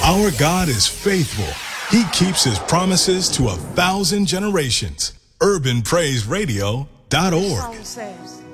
Our God is faithful. He keeps his promises to 1,000 generations. UrbanPraiseRadio.org. Says,